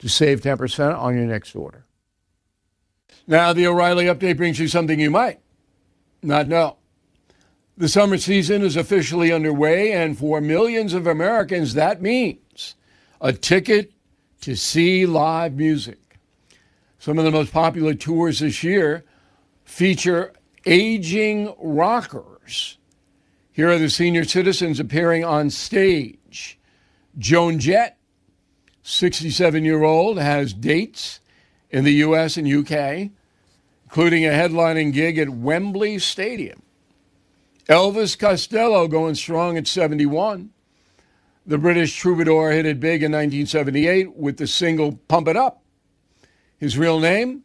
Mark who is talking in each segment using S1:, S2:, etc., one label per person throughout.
S1: to save 10% on your next order. Now, the O'Reilly Update brings you something you might not know. The summer season is officially underway, and for millions of Americans, that means a ticket to see live music. Some of the most popular tours this year feature aging rockers. Here are the senior citizens appearing on stage. Joan Jett, 67-year-old, has dates in the U.S. and U.K., including a headlining gig at Wembley Stadium. Elvis Costello going strong at 71. The British troubadour hit it big in 1978 with the single Pump It Up. His real name,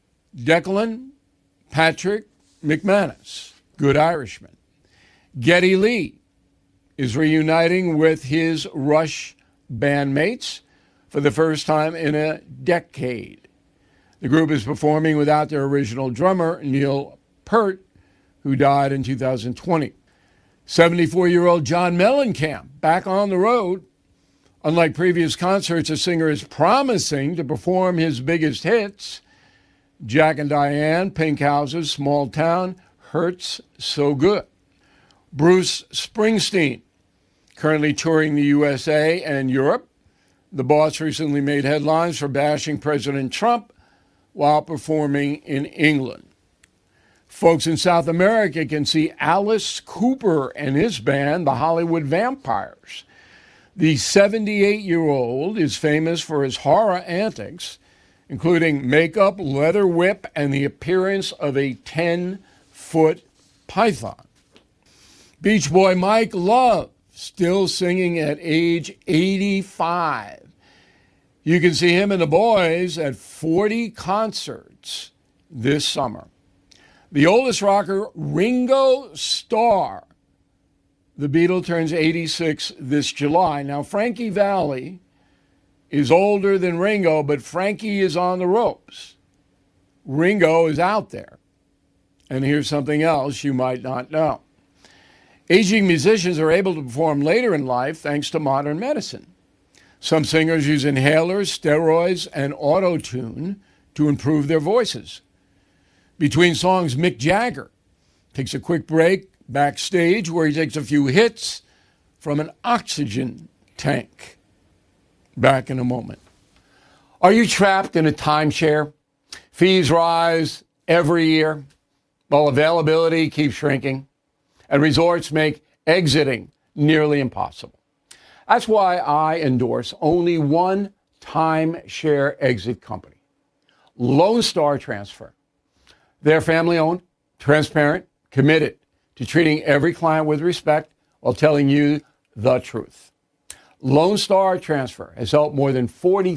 S1: Declan Patrick McManus, good Irishman. Geddy Lee is reuniting with his Rush bandmates for the first time in a decade. The group is performing without their original drummer, Neil Peart, who died in 2020. 74-year-old John Mellencamp back on the road. Unlike previous concerts, the singer is promising to perform his biggest hits. Jack and Diane, Pink Houses, Small Town, Hurts So Good. Bruce Springsteen, currently touring the USA and Europe. The boss recently made headlines for bashing President Trump while performing in England. Folks in South America can see Alice Cooper and his band, the Hollywood Vampires. The 78-year-old is famous for his horror antics, including makeup, leather whip, and the appearance of a 10-foot python. Beach Boy Mike Love, still singing at age 85. You can see him and the boys at 40 concerts this summer. The oldest rocker, Ringo Starr. The Beatle turns 86 this July. Now, Frankie Valli is older than Ringo, but Frankie is on the ropes. Ringo is out there. And here's something else you might not know. Aging musicians are able to perform later in life thanks to modern medicine. Some singers use inhalers, steroids, and auto-tune to improve their voices. Between songs, Mick Jagger takes a quick break backstage where he takes a few hits from an oxygen tank. Back in a moment. Are you trapped in a timeshare? Fees rise every year while availability keeps shrinking, and resorts make exiting nearly impossible. That's why I endorse only one timeshare exit company, Lone Star Transfer. They're family-owned, transparent, committed to treating every client with respect while telling you the truth. Lone Star Transfer has helped more than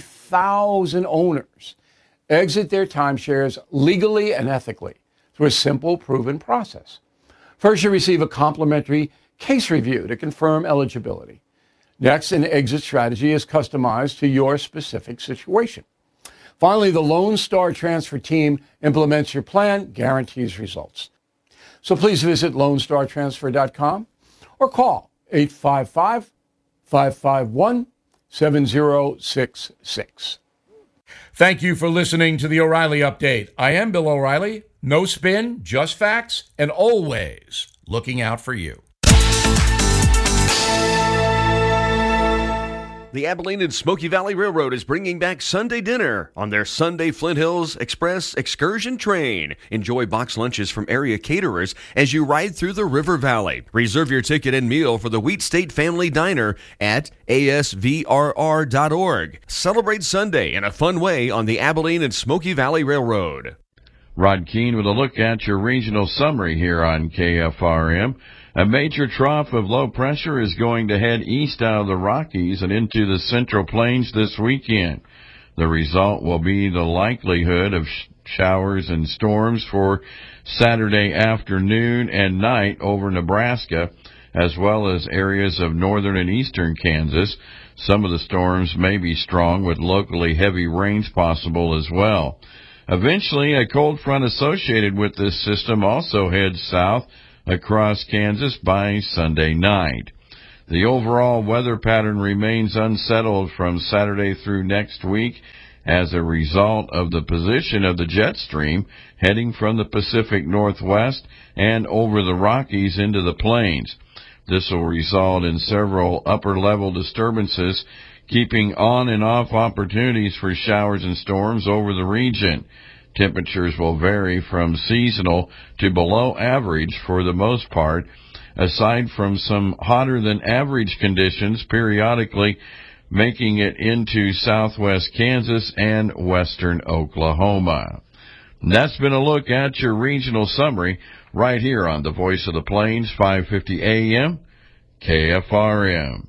S1: 40,000 owners exit their timeshares legally and ethically through a simple, proven process. First, you receive a complimentary case review to confirm eligibility. Next, an exit strategy is customized to your specific situation. Finally, the Lone Star Transfer team implements your plan, guarantees results. So please visit LoneStarTransfer.com or call 855-551-7066. Thank you for listening to the O'Reilly Update. I am Bill O'Reilly. No spin, just facts, and always looking out for you.
S2: The Abilene and Smoky Valley Railroad is bringing back Sunday dinner on their Sunday Flint Hills Express excursion train. Enjoy box lunches from area caterers as you ride through the River Valley. Reserve your ticket and meal for the Wheat State Family Diner at asvrr.org. Celebrate Sunday in a fun way on the Abilene and Smoky Valley Railroad.
S3: Rod Keene with a look at your regional summary here on KFRM. A major trough of low pressure is going to head east out of the Rockies and into the Central Plains this weekend. The result will be the likelihood of showers and storms for Saturday afternoon and night over Nebraska, as well as areas of northern and eastern Kansas. Some of the storms may be strong with locally heavy rains possible as well. Eventually, a cold front associated with this system also heads south across Kansas by Sunday night. The overall weather pattern remains unsettled from Saturday through next week as a result of the position of the jet stream heading from the Pacific Northwest and over the Rockies into the plains. This will result in several upper-level disturbances, keeping on and off opportunities for showers and storms over the region. Temperatures will vary from seasonal to below average for the most part, aside from some hotter than average conditions periodically making it into southwest Kansas and western Oklahoma. And that's been a look at your regional summary right here on the Voice of the Plains, 550 AM, KFRM.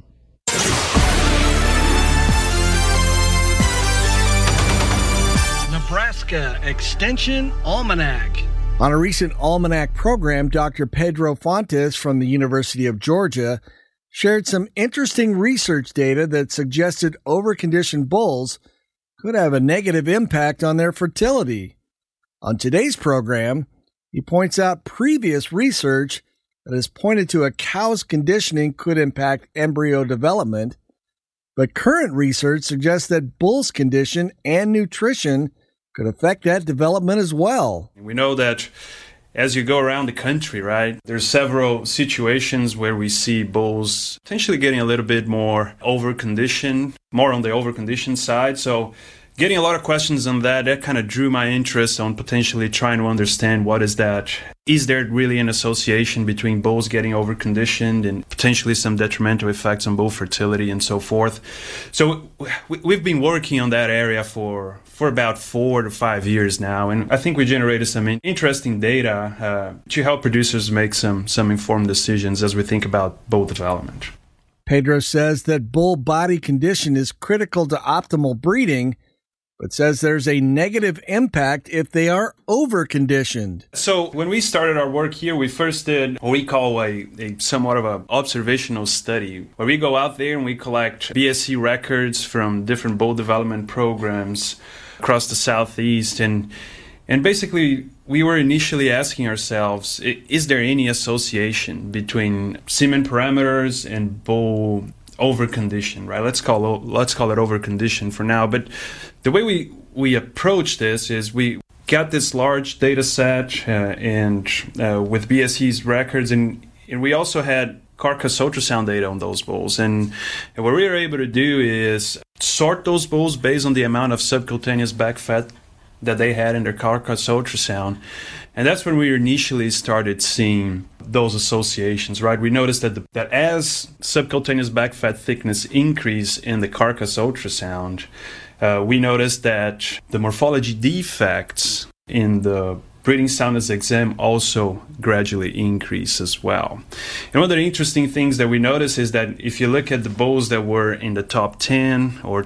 S4: Nebraska Extension Almanac.
S5: On a recent Almanac program, Dr. Pedro Fontes from the University of Georgia shared some interesting research data that suggested overconditioned bulls could have a negative impact on their fertility. On today's program, he points out previous research that has pointed to a cow's conditioning could impact embryo development, but current research suggests that bulls' condition and nutrition could affect that development as well.
S6: We know that as you go around the country, right, there's several situations where we see bulls potentially getting a little bit more overconditioned, more on the overconditioned side. So getting a lot of questions on that kind of drew my interest on potentially trying to understand what is that. Is there really an association between bulls getting overconditioned and potentially some detrimental effects on bull fertility and so forth? So we've been working on that area for about 4 to 5 years now, and I think we generated some interesting data to help producers make some informed decisions as we think about bull development.
S5: Pedro says that bull body condition is critical to optimal breeding, but says there's a negative impact if they are overconditioned.
S6: So when we started our work here, we first did what we call a somewhat of an observational study, where we go out there and we collect BSE records from different bull development programs across the Southeast. And basically, we were initially asking ourselves, is there any association between semen parameters and bull overcondition, right? Let's call it overcondition for now. But the way we approach this is we got this large data set and with BSE's records, and we also had carcass ultrasound data on those bulls. And what we were able to do is sort those bulls based on the amount of subcutaneous back fat that they had in their carcass ultrasound. And that's when we initially started seeing those associations, right? We noticed that as subcutaneous back fat thickness increased in the carcass ultrasound, we noticed that the morphology defects in the breeding soundness exam also gradually increase as well. And one of the interesting things that we noticed is that if you look at the bulls that were in the top 10 or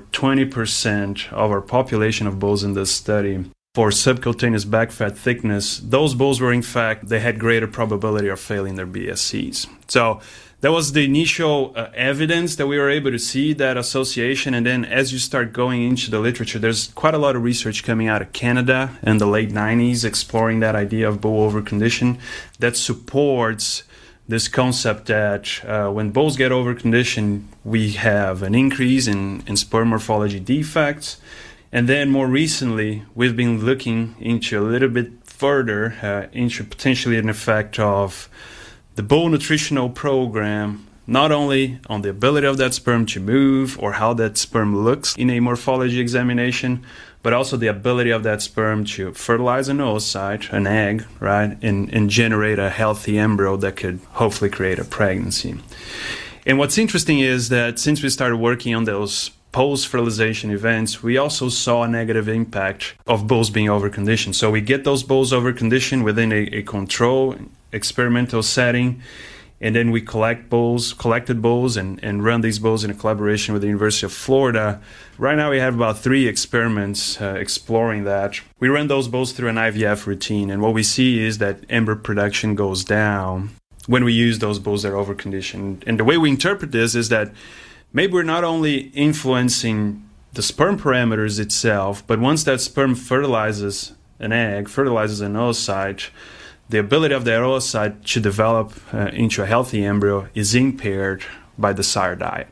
S6: 20% of our population of bulls in this study, for subcutaneous back fat thickness, those bulls were, in fact, they had greater probability of failing their BSEs. So that was the initial evidence that we were able to see that association. And then as you start going into the literature, there's quite a lot of research coming out of Canada in the late 90s exploring that idea of bull overcondition that supports this concept that when bulls get overconditioned, we have an increase in sperm morphology defects. And then more recently, we've been looking into a little bit further into potentially an effect of the bull nutritional program, not only on the ability of that sperm to move or how that sperm looks in a morphology examination, but also the ability of that sperm to fertilize an oocyte, an egg, right, and generate a healthy embryo that could hopefully create a pregnancy. And what's interesting is that since we started working on those post-fertilization events, we also saw a negative impact of bulls being overconditioned. So we get those bulls overconditioned within a control experimental setting, and then we collected bulls and run these bulls in a collaboration with the University of Florida. Right now we have about 3 experiments exploring that. We run those bulls through an IVF routine, and what we see is that embryo production goes down when we use those bulls that are overconditioned. And the way we interpret this is that maybe we're not only influencing the sperm parameters itself, but once that sperm fertilizes an egg, fertilizes an oocyte, the ability of that oocyte to develop into a healthy embryo is impaired by the sire diet.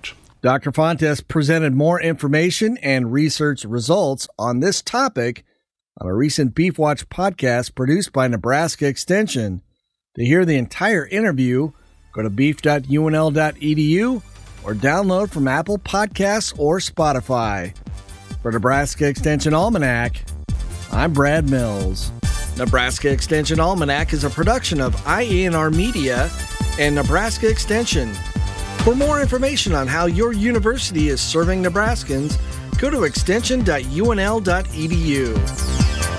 S5: Dr. Fontes presented more information and research results on this topic on a recent Beef Watch podcast produced by Nebraska Extension. To hear the entire interview, go to beef.unl.edu or download from Apple Podcasts or Spotify. For Nebraska Extension Almanac, I'm Brad Mills. Nebraska Extension Almanac is a production of IENR Media and Nebraska Extension. For more information on how your university is serving Nebraskans, go to extension.unl.edu.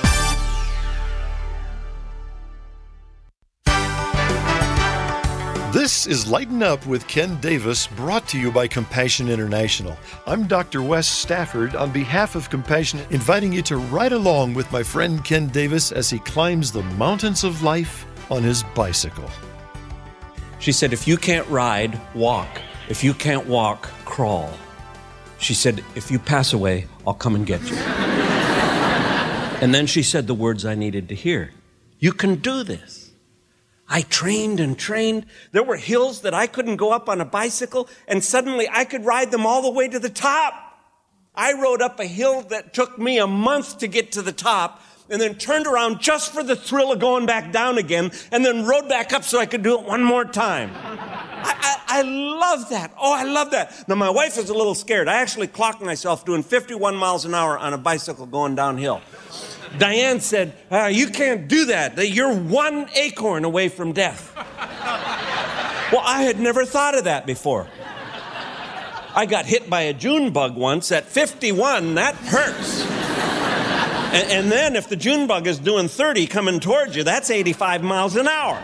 S7: This is Lighten Up with Ken Davis, brought to you by Compassion International. I'm Dr. Wes Stafford on behalf of Compassion, inviting you to ride along with my friend Ken Davis as he climbs the mountains of life on his bicycle.
S8: She said, if you can't ride, walk. If you can't walk, crawl. She said, if you pass away, I'll come and get you. And then she said the words I needed to hear. You can do this. I trained and trained. There were hills that I couldn't go up on a bicycle, and suddenly I could ride them all the way to the top. I rode up a hill that took me a month to get to the top, and then turned around just for the thrill of going back down again, and then rode back up so I could do it one more time. I love that. Oh, I love that. Now, my wife is a little scared. I actually clocked myself doing 51 miles an hour on a bicycle going downhill. Diane said, you can't do that. You're one acorn away from death. Well, I had never thought of that before. I got hit by a June bug once at 51. That hurts. And then if the June bug is doing 30 coming towards you, that's 85 miles an hour.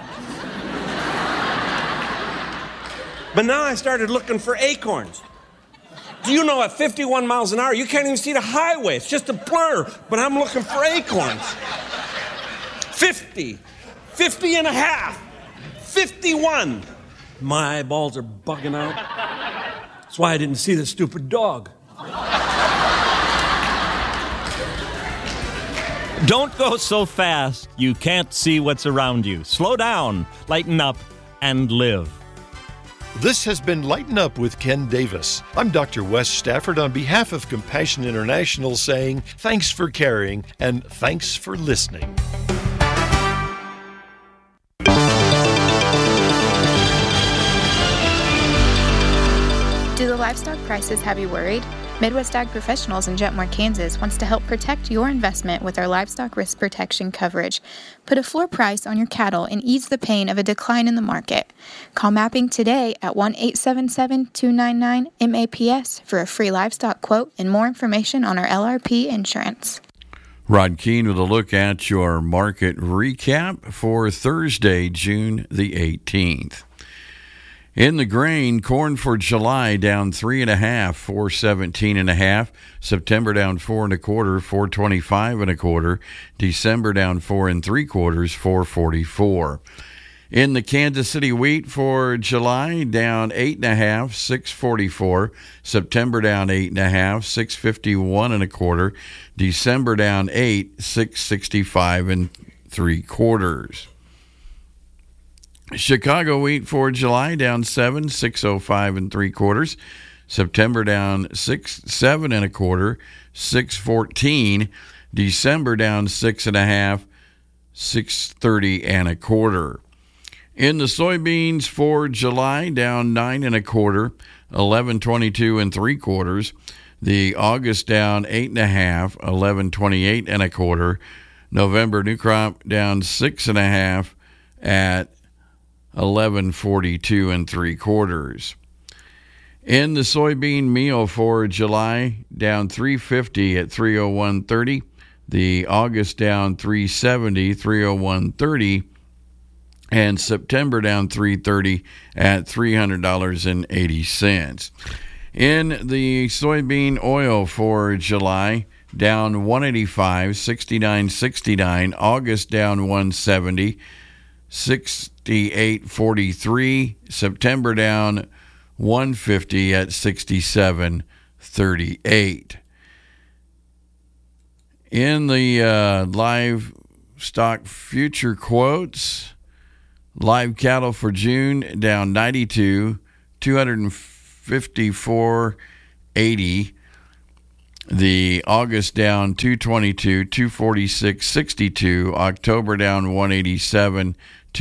S8: But now I started looking for acorns. Do you know at 51 miles an hour, you can't even see the highway. It's just a blur, but I'm looking for acorns. 50, 50 and a half, 51. My eyeballs are bugging out. That's why I didn't see the stupid dog.
S9: Don't go so fast you can't see what's around you. Slow down, lighten up, and live.
S7: This has been Lighten Up with Ken Davis. I'm Dr. Wes Stafford on behalf of Compassion International saying thanks for caring and thanks for listening.
S10: Do the livestock prices have you worried? Midwest Ag Professionals in Jetmore, Kansas wants to help protect your investment with our livestock risk protection coverage. Put a floor price on your cattle and ease the pain of a decline in the market. Call Mapping today at 1-877-299-MAPS for a free livestock quote and more information on our LRP insurance.
S3: Rod Keene with a look at your market recap for Thursday, June the 18th. In the grain, corn for July down 3.5, 417.5. September down 4.25, 425.25. December down 4 3/4, 444. In the Kansas City wheat for July down 8.5, 644. September down 8.5, 651.25. December down 8, 665 3/4. Chicago wheat for July down 7, 605 3/4. September down 6, 7 1/4, 614. December down 6.5, 630 1/4. In the soybeans for July down 9 1/4, 1122 3/4. The August down 8.5, 1128 1/4. November new crop down 6.5 at 1142 3/4. In the soybean meal for July, down 350 at 301.30. The August down 370, 301.30. And September down 330 at $300.80. In the soybean oil for July, down 185, 69.69. August down 170, 68.43. September down 150 at 67.38. In the livestock future quotes, live cattle for June down 92, 250 $54.80. The August down 222, 246.62. October down 187,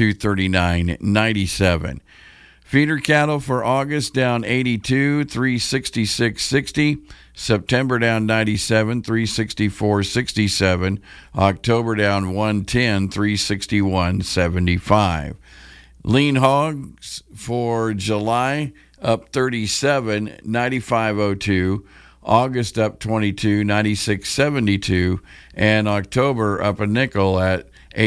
S3: 239.97. Feeder cattle for August down 82, 366.60. September down 97, 364.67. October down 110, 361.75. Lean hogs for July up 37, 95.02. August up 22, 96.72, and October up a nickel at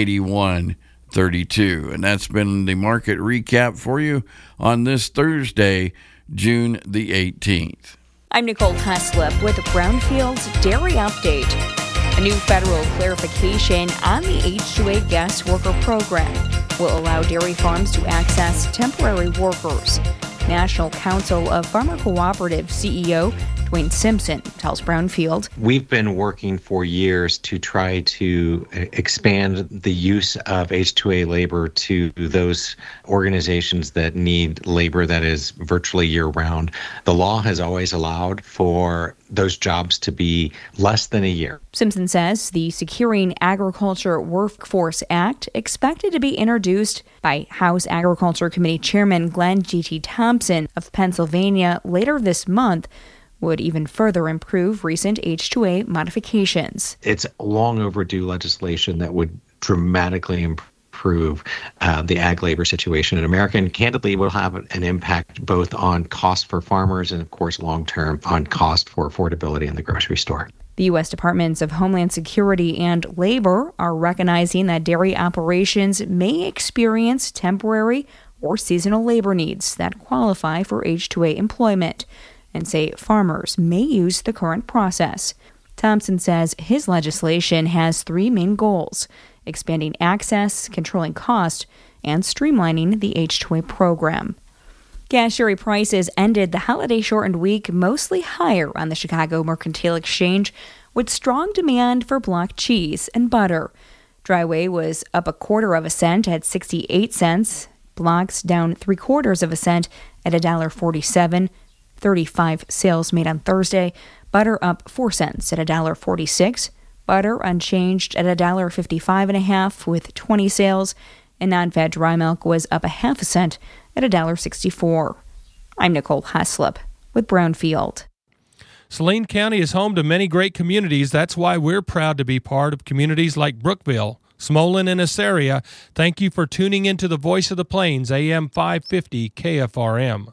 S3: 81.32. And that's been the market recap for you on this Thursday, June the 18th.
S11: I'm Nicole Heslop with Brownfield's Dairy Update. A new federal clarification on the H-2A guest worker program will allow dairy farms to access temporary workers. National Council of Farmer Cooperative CEO Dwayne Simpson tells Brownfield.
S12: We've been working for years to try to expand the use of H-2A labor to those organizations that need labor that is virtually year-round. The law has always allowed for those jobs to be less than a year.
S11: Simpson says the Securing Agriculture Workforce Act, expected to be introduced by House Agriculture Committee Chairman Glenn G.T. Thompson of Pennsylvania later this month, would even further improve recent H-2A modifications.
S12: It's long overdue legislation that would dramatically improve the ag labor situation in America, and candidly will have an impact both on cost for farmers and, of course, long-term on cost for affordability in the grocery store.
S11: The U.S. Departments of Homeland Security and Labor are recognizing that dairy operations may experience temporary or seasonal labor needs that qualify for H-2A employment, and say farmers may use the current process. Thompson says his legislation has three main goals: expanding access, controlling cost, and streamlining the H-2A program. Gas dairy prices ended the holiday-shortened week mostly higher on the Chicago Mercantile Exchange, with strong demand for block cheese and butter. Dry whey was up 1/4 cent at 68 cents, blocks down 3/4 cent at $1.47. 35 sales made on Thursday. Butter up 4 cents at $1.46. Butter unchanged at $1.55.5 with 20 sales. And non-fat dry milk was up 1/2 cent at $1.64. I'm Nicole Heslop with Brownfield.
S13: Saline County is home to many great communities. That's why we're proud to be part of communities like Brookville, Smolin, and Assaria. Thank you for tuning into the Voice of the Plains, AM 550 KFRM.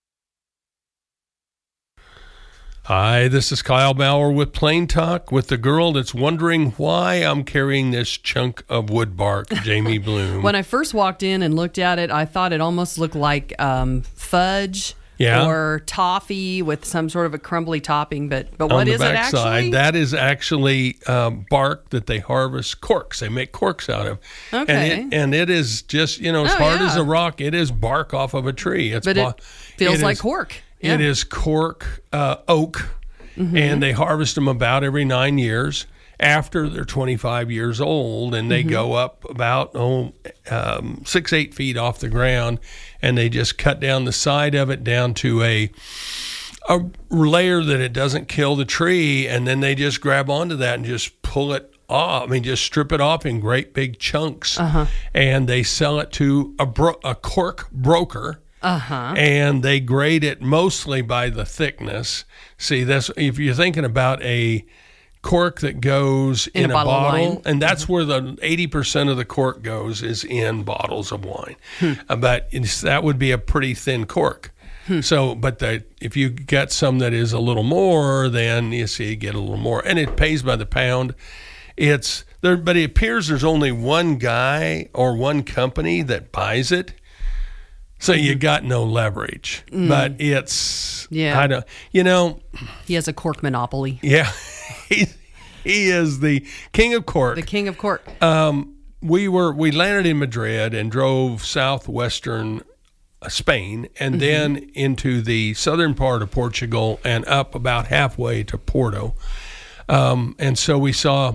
S13: Hi, this is Kyle Bauer with Plain Talk with the girl that's wondering why I'm carrying this chunk of wood bark, Jamie Bloom.
S14: When I first walked in and looked at it, I thought it almost looked like fudge or toffee with some sort of a crumbly topping. But what is it actually?
S13: That is actually bark that they harvest corks. They make corks out of.
S14: Okay.
S13: And it is just, as hard as a rock. It is bark off of a tree.
S14: It feels like cork. Yeah.
S13: It is cork oak, and they harvest them about every 9 years after they're 25 years old, and they go up about 6-8 feet off the ground, and they just cut down the side of it down to a layer that it doesn't kill the tree, and then they just grab onto that and just pull it off. Just strip it off in great big chunks, and they sell it to a cork broker. And they grade it mostly by the thickness. See, that's if you're thinking about a cork that goes in a bottle, and that's where the 80% of the cork goes is in bottles of wine. But that would be a pretty thin cork. So, but if you get some that is a little more, then you get a little more, and it pays by the pound. It's there, but it appears there's only one guy or one company that buys it. So you got no leverage, but it's, he has
S14: a cork monopoly.
S13: Yeah, he is the king of cork.
S14: The king of cork.
S13: We landed in Madrid and drove southwestern Spain and then into the southern part of Portugal and up about halfway to Porto. And so we saw,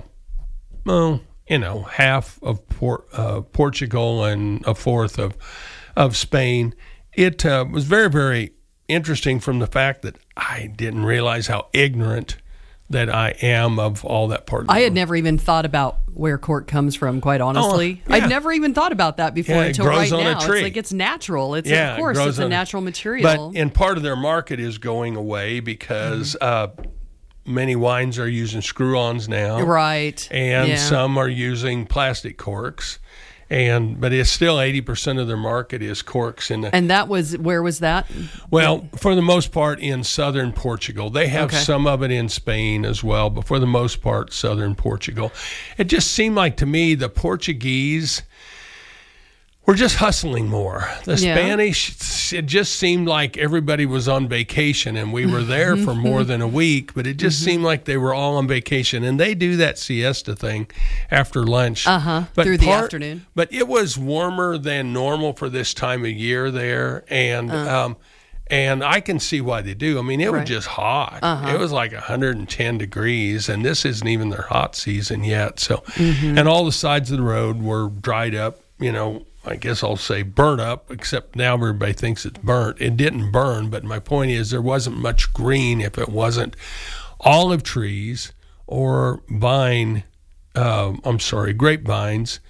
S13: half of Portugal and a fourth of Spain. It was very, very interesting from the fact that I didn't realize how ignorant that I am of all that part of the
S14: I
S13: world.
S14: had never even thought about where cork comes from, quite honestly.
S13: Oh, yeah.
S14: I'd never even thought about that before until right
S13: on
S14: now.
S13: A tree.
S14: It's like it's natural. It's
S13: yeah,
S14: of course
S13: it
S14: it's a natural material.
S13: But part of their market is going away because many wines are using screw-ons now.
S14: Right.
S13: And some are using plastic corks. But it's still 80% of their market is corks.
S14: And where was that?
S13: Well, for the most part in southern Portugal. They have some of it in Spain as well, but for the most part, southern Portugal. It just seemed like to me the Portuguese were just hustling more. The Spanish, it just seemed like everybody was on vacation, and we were there for more than a week, but it just seemed like they were all on vacation. And they do that siesta thing after lunch.
S14: Through the afternoon.
S13: But it was warmer than normal for this time of year there, and I can see why they do. I mean, it was just hot. It was like 110 degrees, and this isn't even their hot season yet. So, and all the sides of the road were dried up, I guess I'll say burnt up, except now everybody thinks it's burnt. It didn't burn, but my point is there wasn't much green if it wasn't olive trees or grapevines.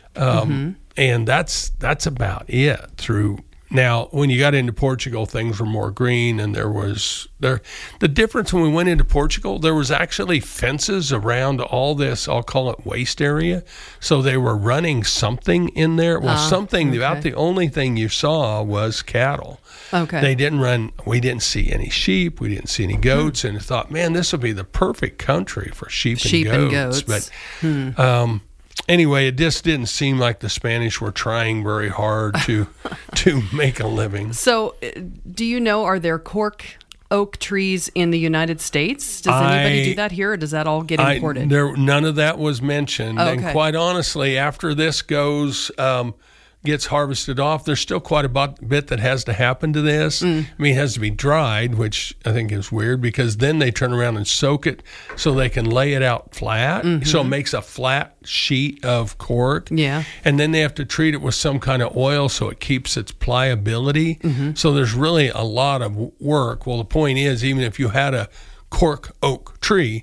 S13: And that's about it through. Now, when you got into Portugal, things were more green, and the difference when we went into Portugal, there was actually fences around all this, I'll call it waste area. So they were running something in there. Well, about the only thing you saw was cattle.
S14: Okay.
S13: They didn't run, we didn't see any sheep, we didn't see any goats, and I thought, man, this would be the perfect country for sheep and goats. But anyway, it just didn't seem like the Spanish were trying very hard to make a living.
S14: So, do you know, are there cork oak trees in the United States? Does anybody do that here, or does that all get imported?
S13: None of that was mentioned.
S14: Okay.
S13: And quite honestly, after this gets harvested off, there's still quite a bit that has to happen to this. I mean, it has to be dried, which I think is weird, because then they turn around and soak it so they can lay it out flat. So it makes a flat sheet of cork.
S14: Yeah.
S13: And then they have to treat it with some kind of oil so it keeps its pliability. So there's really a lot of work. Well, the point is, even if you had a cork oak tree,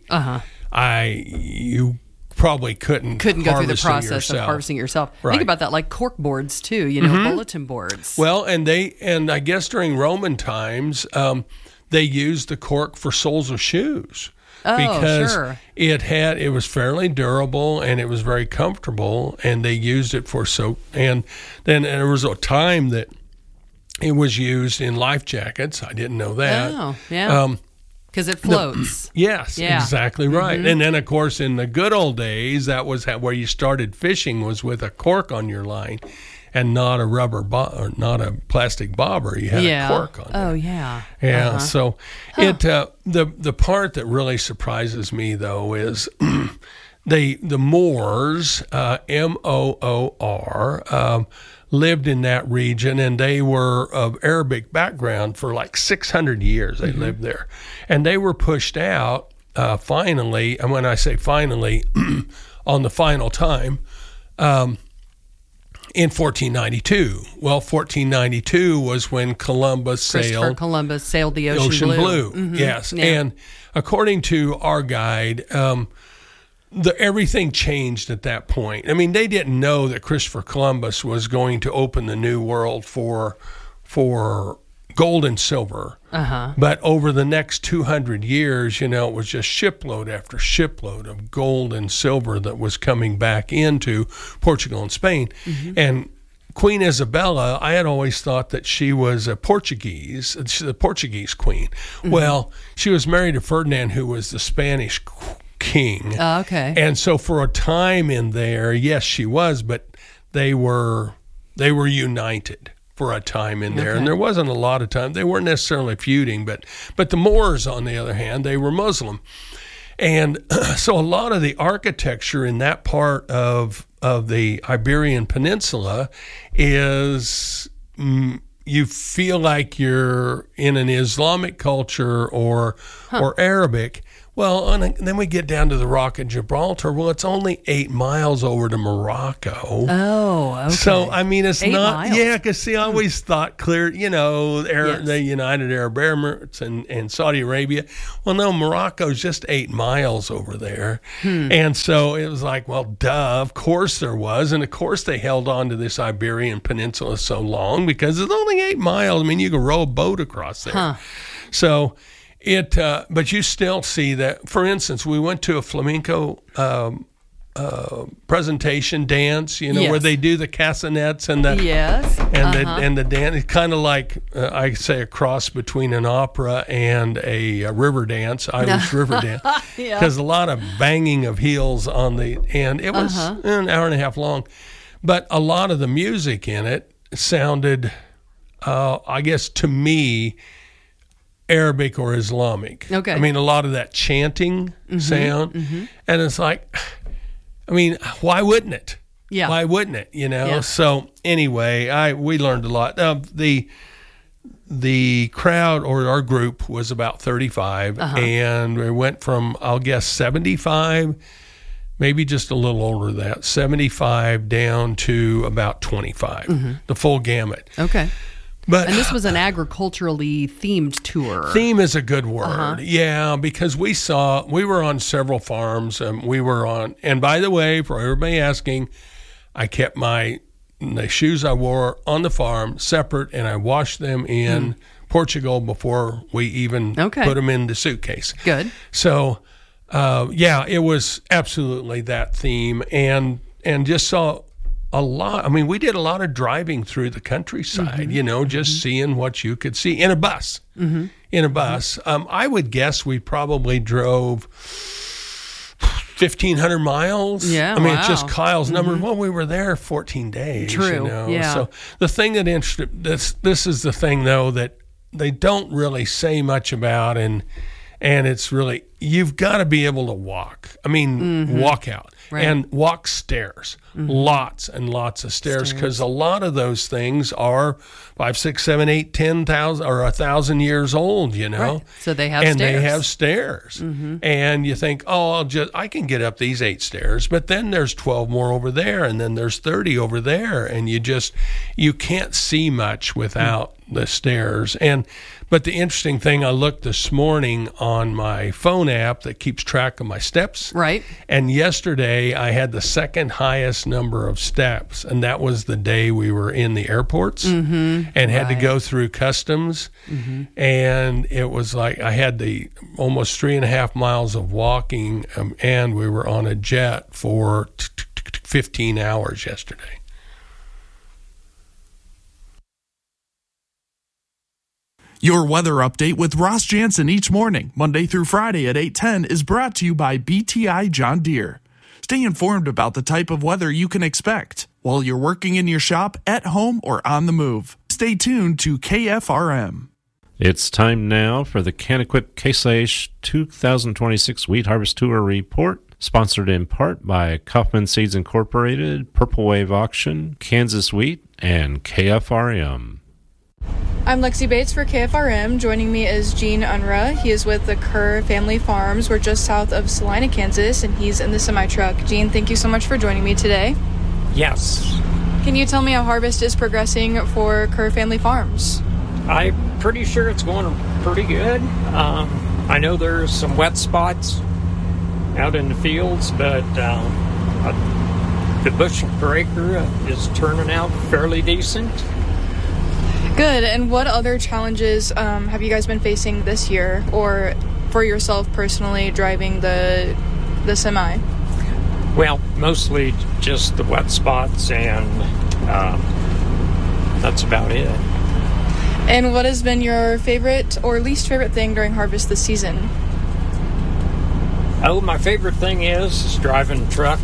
S13: you probably couldn't
S14: go through the process of harvesting it yourself.
S13: Right.
S14: Think about that, like cork boards too, bulletin boards.
S13: Well, and I guess during Roman times, they used the cork for soles of shoes. Because it was fairly durable and it was very comfortable, and they used it for soap. And then there was a time that it was used in life jackets. I didn't know that.
S14: Oh, yeah. Because it floats.
S13: Yes, exactly right. And then, of course, in the good old days, that was where you started fishing, was with a cork on your line, and not a or not a plastic bobber. You had a cork on there.
S14: Oh, yeah.
S13: Yeah. So the part that really surprises me though is the Moors, Moor. Lived in that region, and they were of Arabic background for like 600 years. They lived there, and they were pushed out finally. And when I say finally, on the final time, in 1492. Well, 1492 was when
S14: Christopher Columbus sailed the ocean blue.
S13: Yes, and according to our guide, everything changed at that point. I mean, they didn't know that Christopher Columbus was going to open the new world for gold and silver. But over the next 200 years, it was just shipload after shipload of gold and silver that was coming back into Portugal and Spain. And Queen Isabella, I had always thought that she was the Portuguese queen. Well, she was married to Ferdinand, who was the Spanish king.
S14: Okay.
S13: And so for a time in there, yes, she was, but they were united for a time in there.
S14: Okay.
S13: And there wasn't a lot of time. They weren't necessarily feuding, but the Moors, on the other hand, they were Muslim. And so a lot of the architecture in that part of the Iberian Peninsula is you feel like you're in an Islamic culture or Arabic, Well, and then we get down to the Rock of Gibraltar. Well, it's only 8 miles over to Morocco.
S14: Oh, okay.
S13: So, I mean, it's
S14: 8
S13: not...
S14: miles.
S13: Yeah, because, see, I always thought clear, the United Arab Emirates and Saudi Arabia. Well, no, Morocco's just 8 miles over there. And so it was like, well, duh, of course there was. And, of course, they held on to this Iberian Peninsula so long because it's only 8 miles. I mean, you can row a boat across there. So... but you still see that. For instance, we went to a flamenco presentation dance, where they do the castanets and the and the dance. It's kind of like I say a cross between an opera and a river dance, Irish river dance, because a lot of banging of heels on the end. It was an hour and a half long, but a lot of the music in it sounded, I guess, to me, Arabic or Islamic.
S14: Okay.
S13: I mean, a lot of that chanting sound. And it's like, I mean, why wouldn't it?
S14: Yeah.
S13: Why wouldn't it?
S14: Yeah.
S13: So anyway, we learned a lot. The crowd, or our group, was about 35, and we went from, I'll guess, 75, maybe just a little older than that, 75 down to about 25, the full gamut.
S14: Okay.
S13: But,
S14: and this was an agriculturally themed tour.
S13: Theme is a good word. Yeah, because we were on several farms. And by the way, for everybody asking, I kept the shoes I wore on the farm separate, and I washed them in Portugal before we even put them in the suitcase.
S14: Good.
S13: So, it was absolutely that theme, and just saw a lot. I mean, we did a lot of driving through the countryside, just seeing what you could see in a bus. In a bus. I would guess we probably drove 1,500 miles.
S14: Yeah,
S13: I mean, it's just Kyle's number. Well, we were there 14 days.
S14: True. Yeah.
S13: So the thing that interested, this is the thing, though, that they don't really say much about, and it's really, you've got to be able to walk. I mean, walk out. Right. And walk stairs, lots and lots of stairs, because a lot of those things are 5, 6, 7, 8, 10,000 or 1,000 years old, Right.
S14: So they have
S13: stairs.
S14: And
S13: they have stairs. And you think, I can get up these 8 stairs, but then there's 12 more over there, and then there's 30 over there, and you can't see much without the stairs. But the interesting thing, I looked this morning on my phone app that keeps track of my steps.
S14: Right.
S13: And yesterday I had the second highest number of steps, and that was the day we were in the airports and had to go through customs. And it was like I had the almost 3.5 miles of walking, and we were on a jet for 15 hours yesterday.
S15: Your weather update with Ross Jansen each morning, Monday through Friday at 8:10, is brought to you by BTI John Deere. Stay informed about the type of weather you can expect while you're working in your shop, at home, or on the move. Stay tuned to KFRM.
S16: It's time now for the Can-Equip Case IH 2026 Wheat Harvest Tour Report, sponsored in part by Kaufman Seeds Incorporated, Purple Wave Auction, Kansas Wheat, and KFRM.
S17: I'm Lexi Bates for KFRM. Joining me is Gene Unruh. He is with the Kerr Family Farms. We're just south of Salina, Kansas, and he's in the semi-truck. Gene, thank you so much for joining me today.
S18: Yes.
S17: Can you tell me how harvest is progressing for Kerr Family Farms?
S18: I'm pretty sure it's going pretty good. I know there's some wet spots out in the fields, but the bushel per acre is turning out fairly decent.
S17: Good. And what other challenges have you guys been facing this year, or for yourself personally, driving the semi?
S18: Well, mostly just the wet spots, and that's about it.
S17: And what has been your favorite or least favorite thing during harvest this season?
S18: Oh, my favorite thing is driving a truck.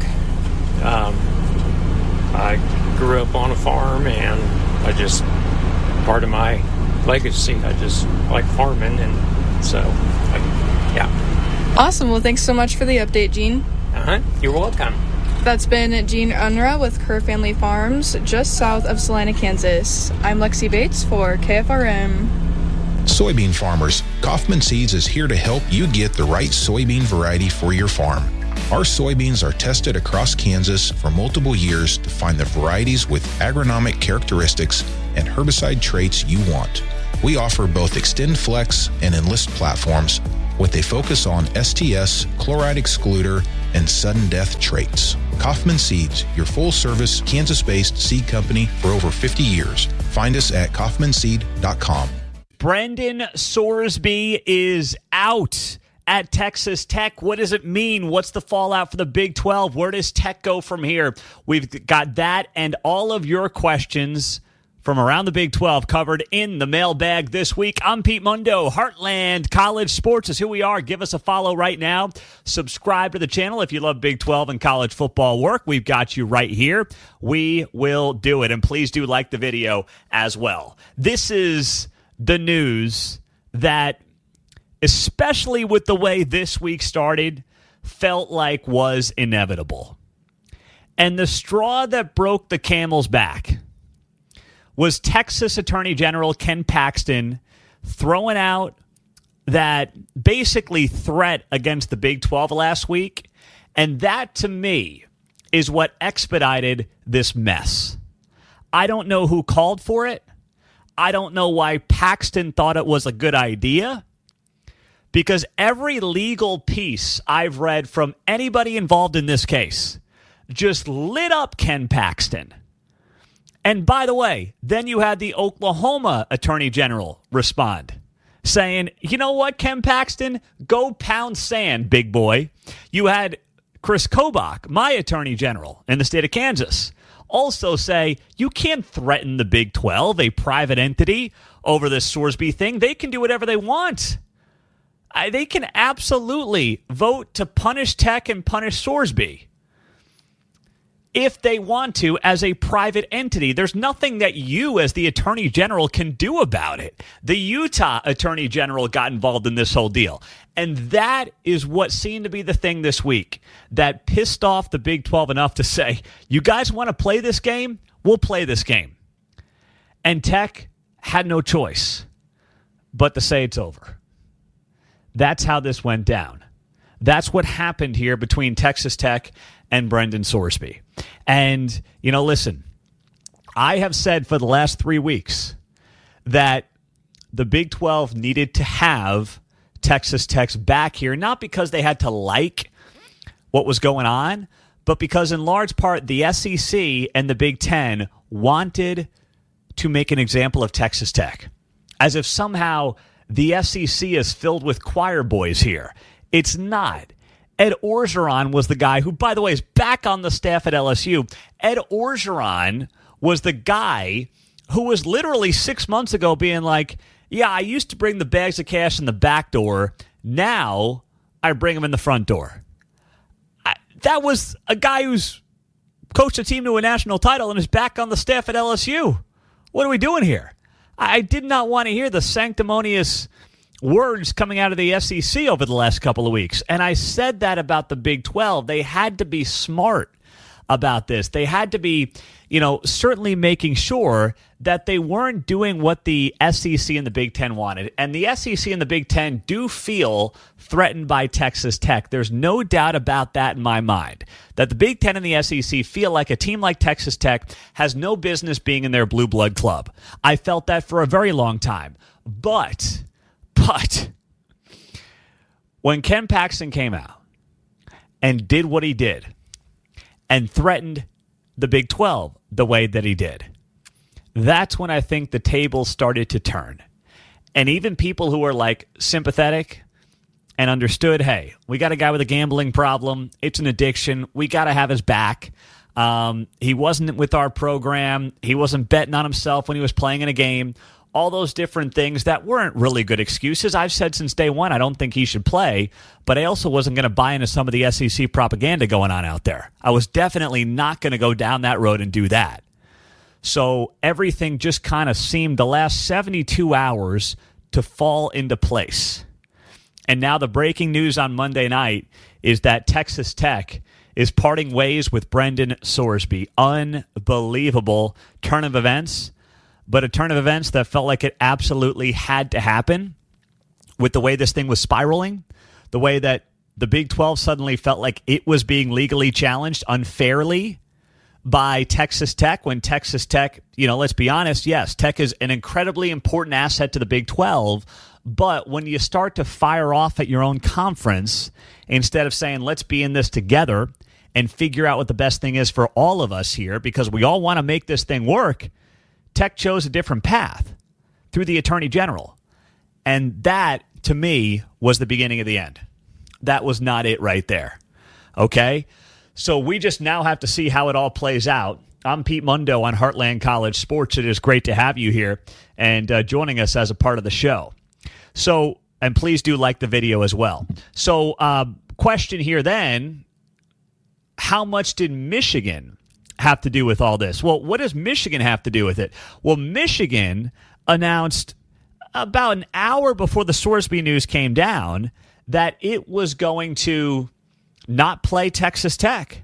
S18: I grew up on a farm, and part of my legacy, I just like farming, and so, yeah.
S17: Awesome. Well, thanks so much for the update, Gene.
S18: You're welcome.
S17: That's been Gene Unruh with Kerr Family Farms, just south of Salina, Kansas. I'm Lexi Bates for KFRM.
S19: Soybean farmers, Kaufman Seeds is here to help you get the right soybean variety for your farm. Our soybeans are tested across Kansas for multiple years to find the varieties with agronomic characteristics and herbicide traits you want. We offer both Extend Flex and Enlist platforms with a focus on STS, chloride excluder, and sudden death traits. Kaufman Seeds, your full-service Kansas-based seed company for over 50 years. Find us at kaufmanseed.com.
S20: Brendan Sorsby is out at Texas Tech. What does it mean? What's the fallout for the Big 12? Where does Tech go from here? We've got that and all of your questions from around the Big 12 covered in the mailbag this week. I'm Pete Mundo. Heartland College Sports is who we are. Give us a follow right now. Subscribe to the channel if you love Big 12 and college football work. We've got you right here. We will do it. And please do like the video as well. This is the news that, especially with the way this week started, felt like was inevitable. And the straw that broke the camel's back was Texas Attorney General Ken Paxton throwing out that basically threat against the Big 12 last week. And that, to me, is what expedited this mess. I don't know who called for it. I don't know why Paxton thought it was a good idea. Because every legal piece I've read from anybody involved in this case just lit up Ken Paxton. And by the way, then you had the Oklahoma Attorney General respond, saying, you know what, Ken Paxton, go pound sand, big boy. You had Chris Kobach, my Attorney General in the state of Kansas, also say, you can't threaten the Big 12, a private entity, over this Sorsby thing. They can do whatever they want. They can absolutely vote to punish Tech and punish Sorsby if they want to as a private entity. There's nothing that you as the Attorney General can do about it. The Utah Attorney General got involved in this whole deal. And that is what seemed to be the thing this week that pissed off the Big 12 enough to say, you guys want to play this game? We'll play this game. And Tech had no choice but to say it's over. That's how this went down. That's what happened here between Texas Tech and Brendan Sorsby. And, you know, listen, I have said for the last 3 weeks that the Big 12 needed to have Texas Tech's back here, not because they had to like what was going on, but because in large part the SEC and the Big 10 wanted to make an example of Texas Tech, as if somehow the SEC is filled with choir boys here. It's not. Ed Orgeron was the guy who, by the way, is back on the staff at LSU. Ed Orgeron was the guy who was literally 6 months ago being like, yeah, I used to bring the bags of cash in the back door. Now I bring them in the front door. That was a guy who's coached a team to a national title and is back on the staff at LSU. What are we doing here? I did not want to hear the sanctimonious words coming out of the SEC over the last couple of weeks. And I said that about the Big 12. They had to be smart about this. They had to be, certainly making sure that they weren't doing what the SEC and the Big 10 wanted. And the SEC and the Big 10 do feel threatened by Texas Tech. There's no doubt about that in my mind, that the Big 10 and the SEC feel like a team like Texas Tech has no business being in their blue blood club. I felt that for a very long time. But when Ken Paxton came out and did what he did and threatened the Big 12 the way that he did, that's when I think the tables started to turn. And even people who were like sympathetic and understood, hey, we got a guy with a gambling problem. It's an addiction. We got to have his back. He wasn't with our program. He wasn't betting on himself when he was playing in a game. All those different things that weren't really good excuses. I've said since day one I don't think he should play, but I also wasn't going to buy into some of the SEC propaganda going on out there. I was definitely not going to go down that road and do that. So everything just kind of seemed the last 72 hours to fall into place. And now the breaking news on Monday night is that Texas Tech is parting ways with Brendan Sorsby. Unbelievable turn of events. But a turn of events that felt like it absolutely had to happen with the way this thing was spiraling, the way that the Big 12 suddenly felt like it was being legally challenged unfairly by Texas Tech, when Texas Tech, let's be honest, yes, Tech is an incredibly important asset to the Big 12, but when you start to fire off at your own conference, instead of saying, let's be in this together and figure out what the best thing is for all of us here, because we all want to make this thing work, Tech chose a different path through the Attorney General. And that, to me, was the beginning of the end. That was not it right there. Okay? So we just now have to see how it all plays out. I'm Pete Mundo on Heartland College Sports. It is great to have you here and joining us as a part of the show. So, and please do like the video as well. So, question here then, how much did Michigan have to do with all this? Well, what does Michigan have to do with it? Well, Michigan announced about an hour before the Sorsby news came down that it was going to not play Texas Tech.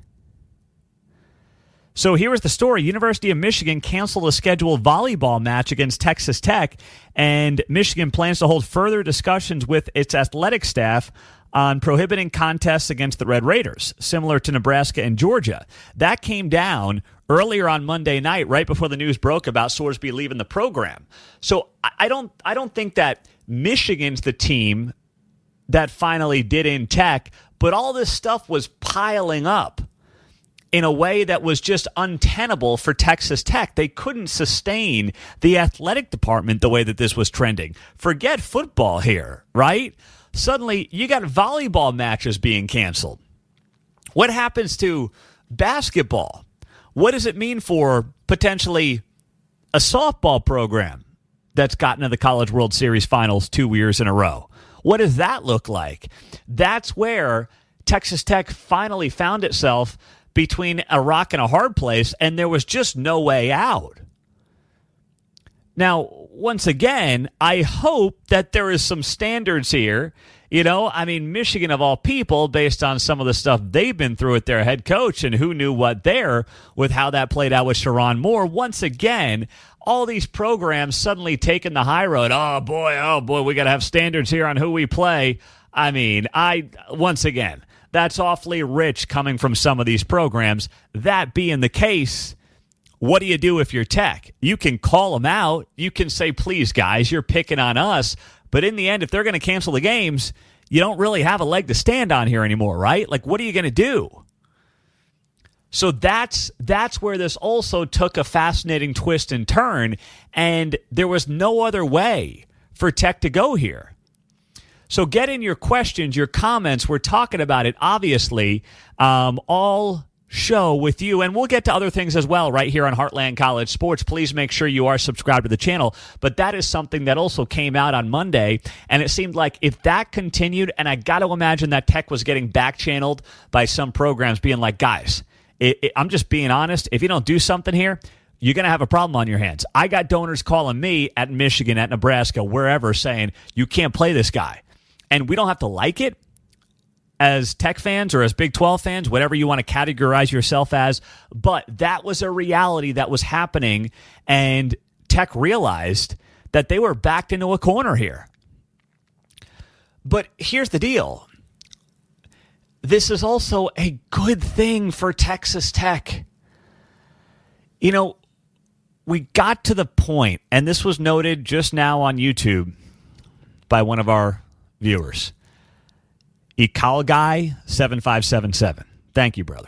S20: So here was the story. University of Michigan canceled a scheduled volleyball match against Texas Tech, and Michigan plans to hold further discussions with its athletic staff on prohibiting contests against the Red Raiders, similar to Nebraska and Georgia. That came down earlier on Monday night, right before the news broke about Sorsby leaving the program. So I don't think that Michigan's the team that finally did in Tech, but all this stuff was piling up in a way that was just untenable for Texas Tech. They couldn't sustain the athletic department the way that this was trending. Forget football here, right? Suddenly, you got volleyball matches being canceled. What happens to basketball? What does it mean for potentially a softball program that's gotten to the College World Series finals 2 years in a row? What does that look like? That's where Texas Tech finally found itself between a rock and a hard place, and there was just no way out. Now, once again, I hope that there is some standards here. Michigan of all people, based on some of the stuff they've been through with their head coach and who knew what there with how that played out with Sharon Moore. Once again, all these programs suddenly taking the high road. Oh boy, we got to have standards here on who we play. Once again, that's awfully rich coming from some of these programs. That being the case, what do you do if you're Tech? You can call them out. You can say, please, guys, you're picking on us. But in the end, if they're going to cancel the games, you don't really have a leg to stand on here anymore, right? Like, what are you going to do? So that's where this also took a fascinating twist and turn, and there was no other way for Tech to go here. So get in your questions, your comments. We're talking about it, obviously, all show with you, and we'll get to other things as well right here on Heartland College Sports. Please make sure you are subscribed to the channel. But that is something that also came out on Monday, and it seemed like if that continued, and I got to imagine that Tech was getting back-channeled by some programs being like, guys, I'm just being honest, if you don't do something here, you're going to have a problem on your hands. I got donors calling me at Michigan, at Nebraska, wherever, saying, you can't play this guy. And we don't have to like it as Tech fans or as Big 12 fans, whatever you want to categorize yourself as, but that was a reality that was happening, and Tech realized that they were backed into a corner here. But here's the deal. This is also a good thing for Texas Tech. We got to the point, and this was noted just now on YouTube by one of our viewers. Guy7577. Thank you, brother.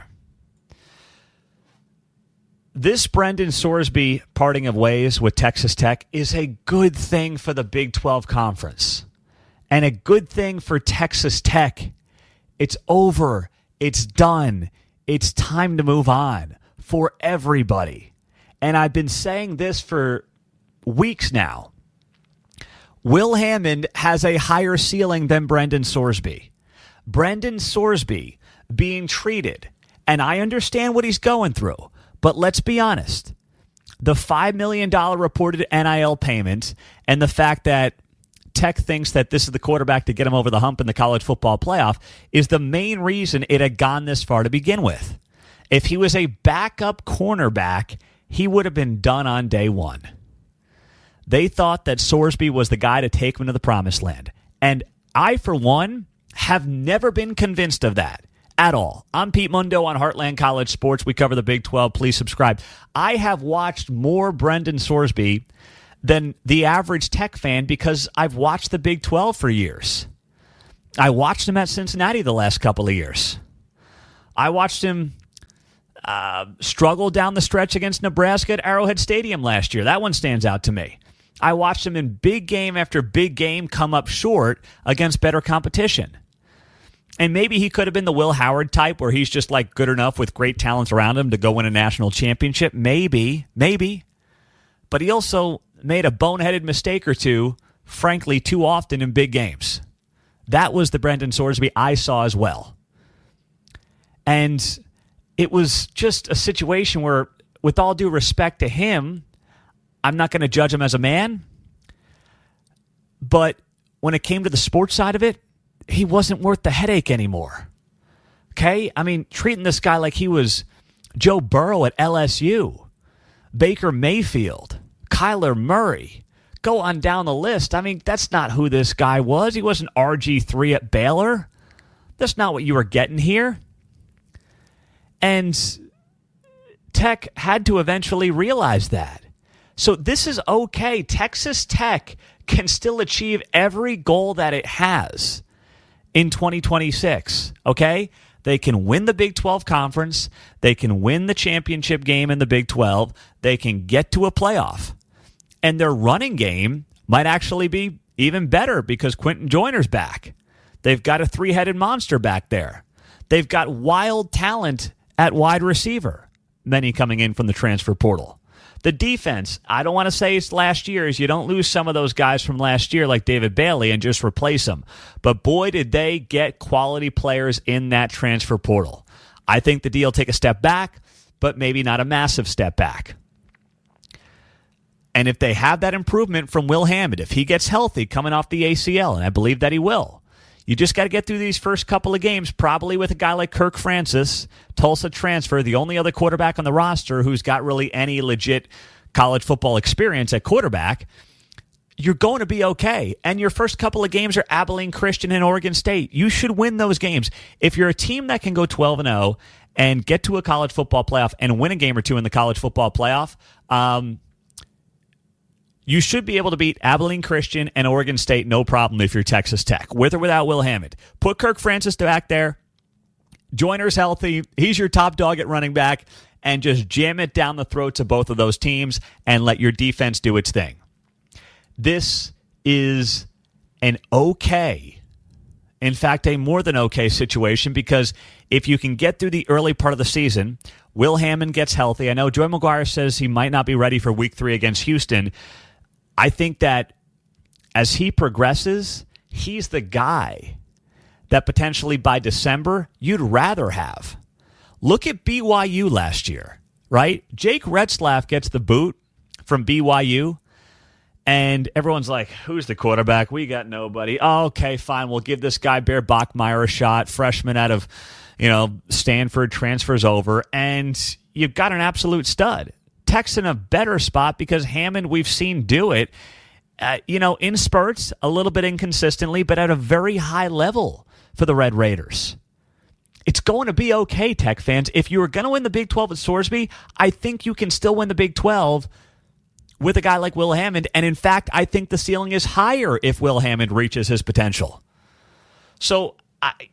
S20: This Brendan Sorsby parting of ways with Texas Tech is a good thing for the Big 12 Conference and a good thing for Texas Tech. It's over. It's done. It's time to move on for everybody. And I've been saying this for weeks now. Will Hammond has a higher ceiling than Brendan Sorsby. Brendan Sorsby being treated, and I understand what he's going through, but let's be honest. The $5 million reported NIL payment and the fact that Tech thinks that this is the quarterback to get him over the hump in the college football playoff is the main reason it had gone this far to begin with. If he was a backup cornerback, he would have been done on day one. They thought that Sorsby was the guy to take him to the promised land. And I, for one, have never been convinced of that at all. I'm Pete Mundo on Heartland College Sports. We cover the Big 12. Please subscribe. I have watched more Brendan Sorsby than the average Tech fan because I've watched the Big 12 for years. I watched him at Cincinnati the last couple of years. I watched him struggle down the stretch against Nebraska at Arrowhead Stadium last year. That one stands out to me. I watched him in big game after big game come up short against better competition. And maybe he could have been the Will Howard type where he's just like good enough with great talents around him to go win a national championship. Maybe. But he also made a boneheaded mistake or two, frankly, too often in big games. That was the Brendan Sorsby I saw as well. And it was just a situation where, with all due respect to him, I'm not going to judge him as a man. But when it came to the sports side of it, he wasn't worth the headache anymore. Okay? I mean, treating this guy like he was Joe Burrow at LSU, Baker Mayfield, Kyler Murray. Go on down the list. I mean, that's not who this guy was. He wasn't RG3 at Baylor. That's not what you were getting here. And Tech had to eventually realize that. So this is okay. Texas Tech can still achieve every goal that it has in 2026, okay? They can win the Big 12 Conference. They can win the championship game in the Big 12. They can get to a playoff. And their running game might actually be even better because Quentin Joyner's back. They've got a three-headed monster back there. They've got wild talent at wide receiver, many coming in from the transfer portal. The defense, I don't want to say it's last year's. You don't lose some of those guys from last year like David Bailey and just replace them. But boy, did they get quality players in that transfer portal. I think the deal take a step back, but maybe not a massive step back. And if they have that improvement from Will Hammond, if he gets healthy coming off the ACL, and I believe that he will, you just got to get through these first couple of games, probably with a guy like Kirk Francis, Tulsa transfer, the only other quarterback on the roster who's got really any legit college football experience at quarterback. You're going to be okay. And your first couple of games are Abilene Christian and Oregon State. You should win those games. If you're a team that can go 12-0 and get to a college football playoff and win a game or two in the college football playoff, you should be able to beat Abilene Christian and Oregon State no problem if you're Texas Tech, with or without Will Hammond. Put Kirk Francis back there. Joyner's healthy. He's your top dog at running back. And just jam it down the throats of both of those teams and let your defense do its thing. This is an okay, in fact, a more than okay situation because if you can get through the early part of the season, Will Hammond gets healthy. I know Joey McGuire says he might not be ready for Week 3 against Houston. I think that as he progresses, he's the guy that potentially by December you'd rather have. Look at BYU last year, right? Jake Retzlaff gets the boot from BYU, and everyone's like, who's the quarterback? We got nobody. Oh, okay, fine. We'll give this guy Bear Bachmeier a shot, freshman out of Stanford, transfers over, and you've got an absolute stud. Tech's in a better spot because Hammond, we've seen do it, in spurts, a little bit inconsistently, but at a very high level for the Red Raiders. It's going to be okay, Tech fans. If you were going to win the Big 12 at Sorsby, I think you can still win the Big 12 with a guy like Will Hammond. And in fact, I think the ceiling is higher if Will Hammond reaches his potential. So, I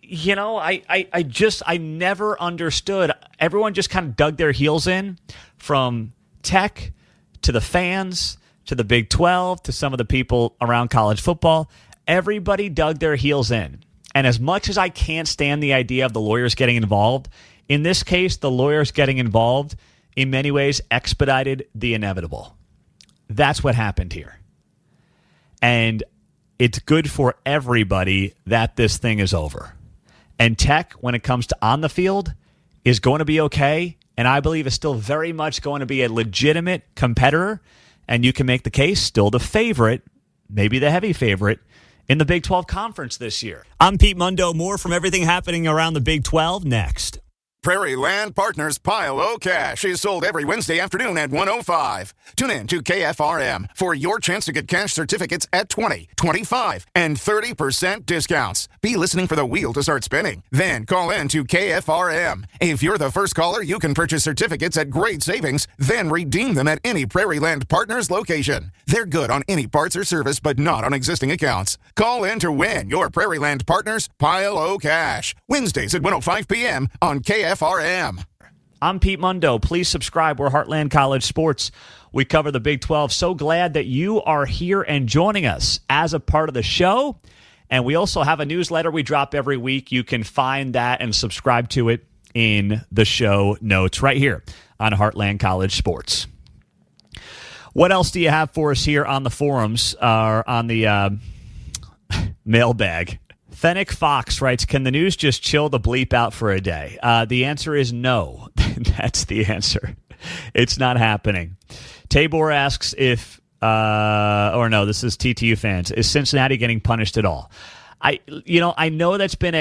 S20: never understood. Everyone just kind of dug their heels in, from Tech to the fans to the Big 12 to some of the people around college football. Everybody dug their heels in. And as much as I can't stand the idea of the lawyers getting involved, in this case, the lawyers getting involved in many ways expedited the inevitable. That's what happened here. And it's good for everybody that this thing is over. And Tech, when it comes to on the field, is going to be okay. And I believe is still very much going to be a legitimate competitor. And you can make the case still the favorite, maybe the heavy favorite, in the Big 12 Conference this year. I'm Pete Mundo. More from everything happening around the Big 12 next.
S21: Prairie Land Partners Pile O Cash is sold every Wednesday afternoon at 1:05. Tune in to KFRM for your chance to get cash certificates at 20, 25, and 30% discounts. Be listening for the wheel to start spinning. Then call in to KFRM. If you're the first caller, you can purchase certificates at great savings, then redeem them at any Prairie Land Partners location. They're good on any parts or service, but not on existing accounts. Call in to win your Prairie Land Partners Pile O Cash. Wednesdays at 1:05 p.m. on KFRM.
S20: I'm Pete Mundo. Please subscribe. We're Heartland College Sports. We cover the Big 12. So glad that you are here and joining us as a part of the show. And we also have a newsletter we drop every week. You can find that and subscribe to it in the show notes right here on Heartland College Sports. What else do you have for us here on the forums or on the mailbag? Fennec Fox writes, can the news just chill the bleep out for a day? The answer is no. That's the answer. It's not happening. Tabor asks if, or no, this is TTU fans, is Cincinnati getting punished at all? I know that's been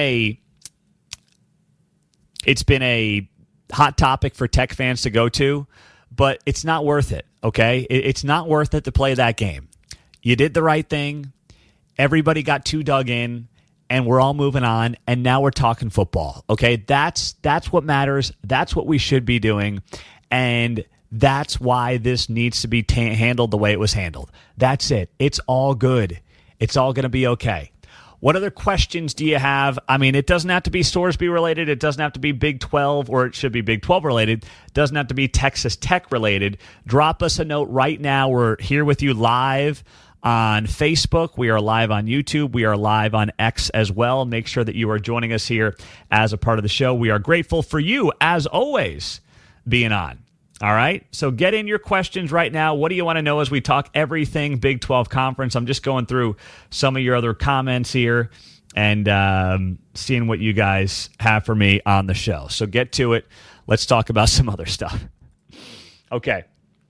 S20: it's been a hot topic for Tech fans to go to, but it's not worth it, okay? It's not worth it to play that game. You did the right thing. Everybody got too dug in. And we're all moving on, and now we're talking football, okay? That's what matters. That's what we should be doing, and that's why this needs to be handled the way it was handled. That's it. It's all good. It's all going to be okay. What other questions do you have? I mean, it doesn't have to be Sorsby related. It doesn't have to be Big 12, or it should be Big 12 related. It doesn't have to be Texas Tech related. Drop us a note right now. We're here with you live on Facebook. We are live on YouTube. We are live on X as well. Make sure that you are joining us here as a part of the show. We are grateful for you, as always, being on. All right? So get in your questions right now. What do you want to know as we talk everything Big 12 Conference? I'm just going through some of your other comments here and seeing what you guys have for me on the show. So get to it. Let's talk about some other stuff. Okay.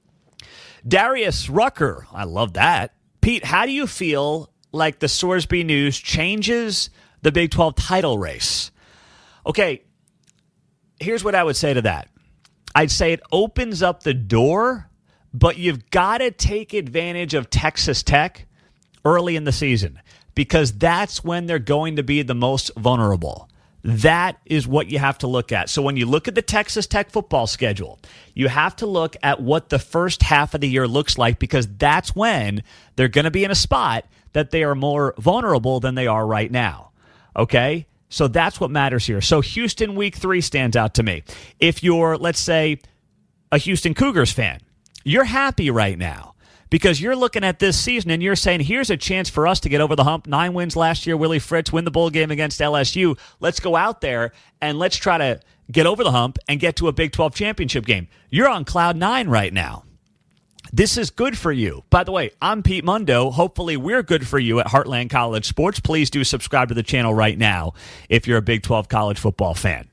S20: Darius Rucker. I love that. Pete, how do you feel like the Sorsby news changes the Big 12 title race? Okay, here's what I would say to that. I'd say it opens up the door, but you've got to take advantage of Texas Tech early in the season because that's when they're going to be the most vulnerable. That is what you have to look at. So when you look at the Texas Tech football schedule, you have to look at what the first half of the year looks like because that's when they're going to be in a spot that they are more vulnerable than they are right now. Okay? So that's what matters here. So Houston week 3 stands out to me. If you're, let's say, a Houston Cougars fan, you're happy right now. Because you're looking at this season and you're saying, here's a chance for us to get over the hump. 9 wins last year, Willie Fritz, win the bowl game against LSU. Let's go out there and let's try to get over the hump and get to a Big 12 championship game. You're on cloud 9 right now. This is good for you. By the way, I'm Pete Mundo. Hopefully we're good for you at Heartland College Sports. Please do subscribe to the channel right now if you're a Big 12 college football fan.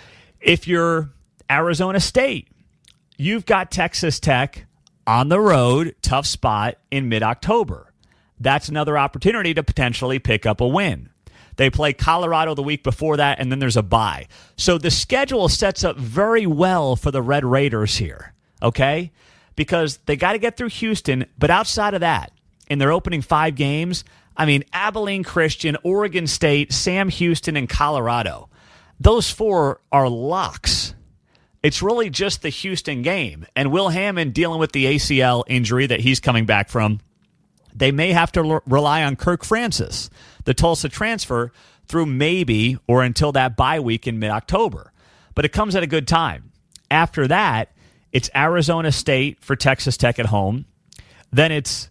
S20: If you're Arizona State, you've got Texas Tech on the road, tough spot in mid-October. That's another opportunity to potentially pick up a win. They play Colorado the week before that, and then there's a bye. So the schedule sets up very well for the Red Raiders here, okay? Because they got to get through Houston, but outside of that, in their opening 5 games, I mean, Abilene Christian, Oregon State, Sam Houston, and Colorado. Those 4 are locks. It's really just the Houston game. And Will Hammond dealing with the ACL injury that he's coming back from. They may have to rely on Kirk Francis, the Tulsa transfer, through maybe or until that bye week in mid-October. But it comes at a good time. After that, it's Arizona State for Texas Tech at home. Then it's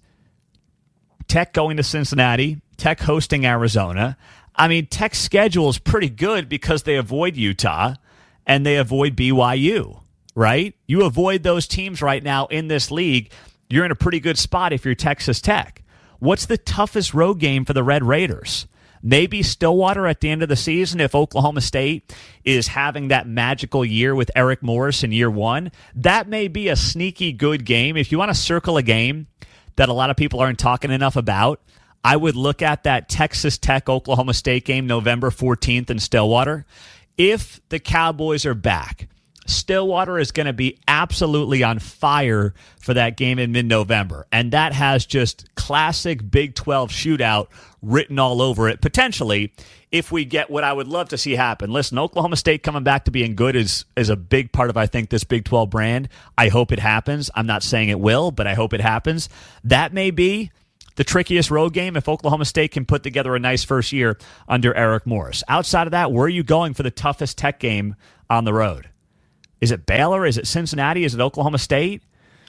S20: Tech going to Cincinnati, Tech hosting Arizona. I mean, Tech's schedule is pretty good because they avoid Utah. And they avoid BYU, right? You avoid those teams right now in this league, you're in a pretty good spot if you're Texas Tech. What's the toughest road game for the Red Raiders? Maybe Stillwater at the end of the season if Oklahoma State is having that magical year with Eric Morris in year 1. That may be a sneaky good game. If you want to circle a game that a lot of people aren't talking enough about, I would look at that Texas Tech-Oklahoma State game November 14th in Stillwater. if the Cowboys are back, Stillwater is going to be absolutely on fire for that game in mid-November. And that has just classic Big 12 shootout written all over it, potentially, if we get what I would love to see happen. Listen, Oklahoma State coming back to being good is a big part of, I think, this Big 12 brand. I hope it happens. I'm not saying it will, but I hope it happens. That may be the trickiest road game if Oklahoma State can put together a nice first year under Eric Morris. Outside of that, where are you going for the toughest Tech game on the road? Is it Baylor? Is it Cincinnati? Is it Oklahoma State?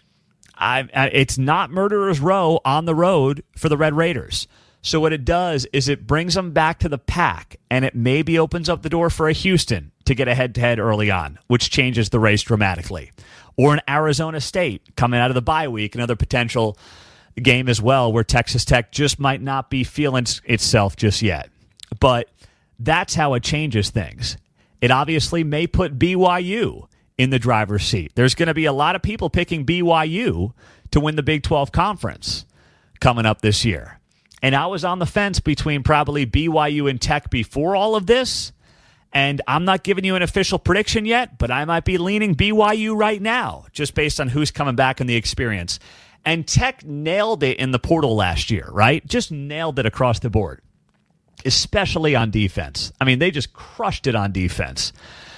S20: It's not Murderer's Row on the road for the Red Raiders. So what it does is it brings them back to the pack, and it maybe opens up the door for a Houston to get a head-to-head early on, which changes the race dramatically. Or an Arizona State coming out of the bye week, another potential game as well where Texas Tech just might not be feeling itself just yet. But that's how it changes things. It obviously may put BYU in the driver's seat. There's going to be a lot of people picking BYU to win the Big 12 Conference coming up this year. And I was on the fence between probably BYU and Tech before all of this, and I'm not giving you an official prediction yet, but I might be leaning BYU right now, just based on who's coming back and the experience. And Tech nailed it in the portal last year, right? Just nailed it across the board, especially on defense. I mean, they just crushed it on defense.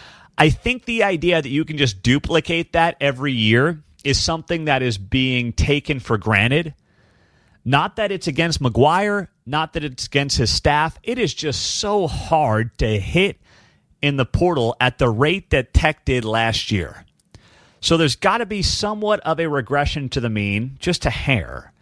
S20: I think the idea that you can just duplicate that every year is something that is being taken for granted. Not that it's against McGuire, not that it's against his staff. It is just so hard to hit in the portal at the rate that Tech did last year. So there's got to be somewhat of a regression to the mean, just a hair.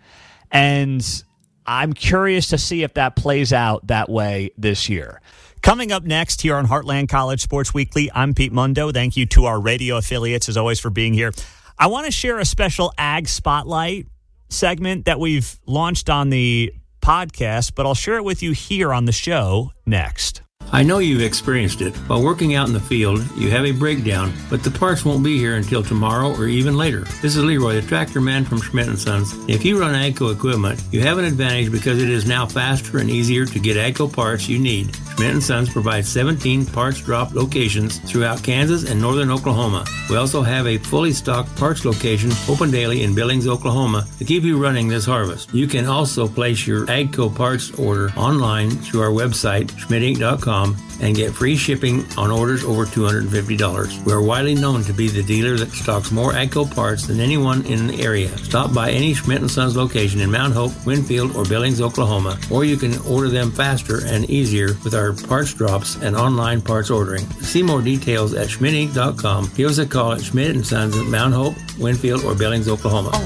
S20: And I'm curious to see if that plays out that way this year.
S9: Coming up next here on Heartland College Sports Weekly, I'm Pete Mundo. Thank you to our radio affiliates, as always, for being here. I want to share a special Ag Spotlight segment that we've launched on the podcast, but I'll share it with you here on the show next.
S1: I know you've experienced it. While working out in the field, you have a breakdown, but the parts won't be here until tomorrow or even later. This is Leroy, the tractor man from Schmidt & Sons. If you run AGCO equipment, you have an advantage because it is now faster and easier to get AGCO parts you need. Schmidt & Sons provides 17 parts drop locations throughout Kansas and northern Oklahoma. We also have a fully stocked parts location open daily in Billings, Oklahoma to keep you running this harvest. You can also place your AGCO parts order online through our website, schmidtinc.com, and get free shipping on orders over $250. We are widely known to be the dealer that stocks more AGCO parts than anyone in the area. Stop by any Schmidt & Sons location in Mount Hope, Winfield, or Billings, Oklahoma, or you can order them faster and easier with our parts drops and online parts ordering. See more details at schmidtinc.com. Give us a call at Schmidt & Sons at Mount Hope, Winfield, or Billings, Oklahoma.